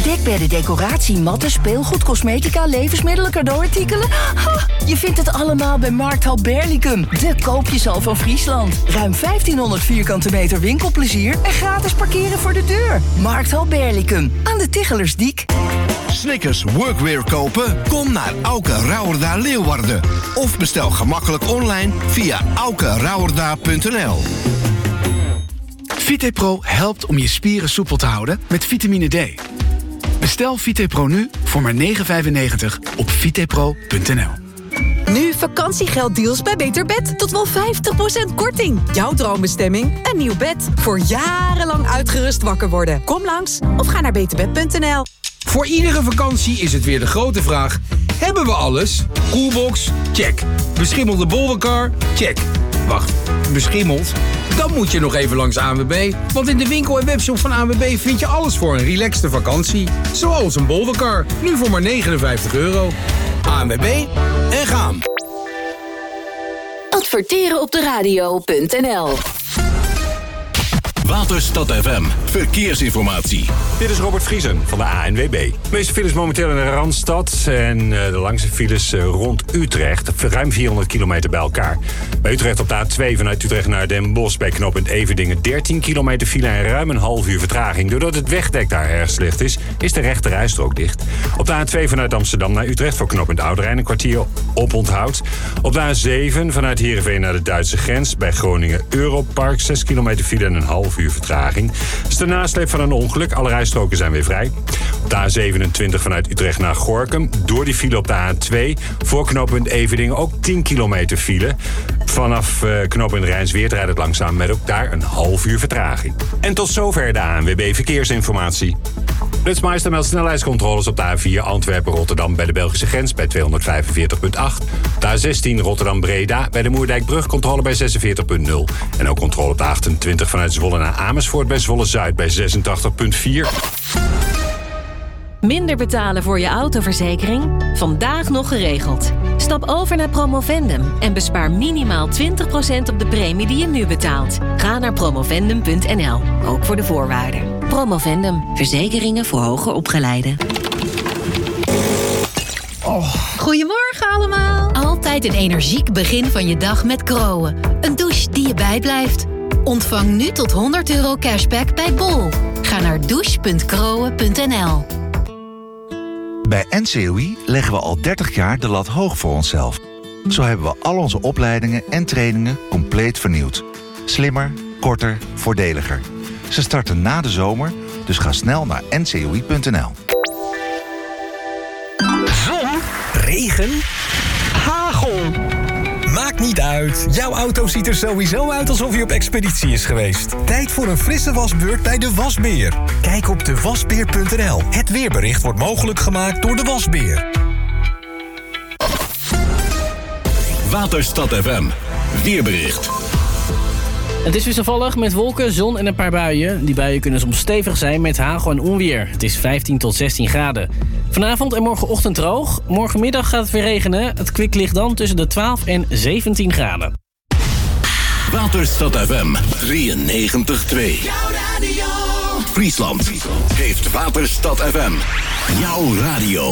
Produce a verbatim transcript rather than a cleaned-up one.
Dekbedden, decoratie, matten, speelgoed, cosmetica, levensmiddelen, cadeauartikelen. Ha, je vindt het allemaal bij Markthal Berlicum. De koopjesal van Friesland. Ruim vijftienhonderd vierkante meter winkelplezier en gratis parkeren voor de deur. Markthal Berlicum. Aan de Tichelersdiek. Snickers Workwear kopen? Kom naar Auke Rauwerda Leeuwarden. Of bestel gemakkelijk online via auke rauwerda punt n l. VitePro helpt om je spieren soepel te houden met vitamine D. Bestel VitePro nu voor maar negen vijfennegentig op vitepro punt n l. Nu vakantiegelddeals bij Beter Bed. Tot wel vijftig procent korting. Jouw droombestemming? Een nieuw bed. Voor jarenlang uitgerust wakker worden. Kom langs of ga naar beter bed punt n l. Voor iedere vakantie is het weer de grote vraag: hebben we alles? Coolbox? Check. Beschimmelde bolderkar? Check. Wacht, beschimmeld? Dan moet je nog even langs A N W B. Want in de winkel en webshop van A N W B vind je alles voor een relaxte vakantie. Zoals een bolderkar. Nu voor maar negenenvijftig euro. A N W B en gaan. Adverteren op de radio punt n l. Waterstad F M. Verkeersinformatie. Dit is Robert Vriesen van de A N W B. De meeste files momenteel in de Randstad en uh, de langste files uh, rond Utrecht. Ruim vierhonderd kilometer bij elkaar. Bij Utrecht op de A twee vanuit Utrecht naar Den Bosch bij knooppunt Everdingen dertien kilometer file en ruim een half uur vertraging. Doordat het wegdek daar erg slecht is, is de rechte rijstrook dicht. Op de A twee vanuit Amsterdam naar Utrecht voor knooppunt Ouderijn een kwartier op onthoud. Op de A zeven vanuit Heerenveen naar de Duitse grens bij Groningen Europark zes kilometer file en een half uur vertraging. Het is de nasleep van een ongeluk. Alle rijstroken zijn weer vrij. Op de A zevenentwintig vanuit Utrecht naar Gorinchem. Door die file op de A twee. Voor knooppunt Everdingen ook tien kilometer file. Vanaf uh, knooppunt Rijnsweert rijdt het langzaam met ook daar een half uur vertraging. En tot zover de A N W B Verkeersinformatie. Flitsmeister meldt snelheidscontroles op de A vier Antwerpen-Rotterdam bij de Belgische grens bij tweehonderdvijfenveertig komma acht. Op de A zestien Rotterdam-Breda bij de Moerdijkbrug controle bij zesenveertig komma nul. En ook controle op de achtentwintig vanuit Zwolle naar Amersfoort bij Zwolle-Zuid bij zesentachtig komma vier. Minder betalen voor je autoverzekering? Vandaag nog geregeld. Stap over naar Promovendum en bespaar minimaal twintig procent op de premie die je nu betaalt. Ga naar promovendum punt n l, ook voor de voorwaarden. Promovendum, verzekeringen voor hoger opgeleiden. Oh. Goedemorgen allemaal. Altijd een energiek begin van je dag met Groen. Een douche die je bijblijft. Ontvang nu tot honderd euro cashback bij Bol. Ga naar douche punt groen punt n l. Bij N C O I leggen we al dertig jaar de lat hoog voor onszelf. Zo hebben we al onze opleidingen en trainingen compleet vernieuwd. Slimmer, korter, voordeliger. Ze starten na de zomer, dus ga snel naar n c o i punt n l. Zon, regen, hagel. Maakt niet uit. Jouw auto ziet er sowieso uit alsof hij op expeditie is geweest. Tijd voor een frisse wasbeurt bij De Wasbeer. Kijk op de wasbeer punt n l. Het weerbericht wordt mogelijk gemaakt door De Wasbeer. Waterstad F M. Weerbericht. Het is wisselvallig met wolken, zon en een paar buien. Die buien kunnen soms stevig zijn met hagel en onweer. Het is vijftien tot zestien graden. Vanavond en morgenochtend droog. Morgenmiddag gaat het weer regenen. Het kwik ligt dan tussen de twaalf en zeventien graden. Waterstad F M drieënnegentig komma twee. Jouw radio. Friesland heeft Waterstad F M. Jouw radio.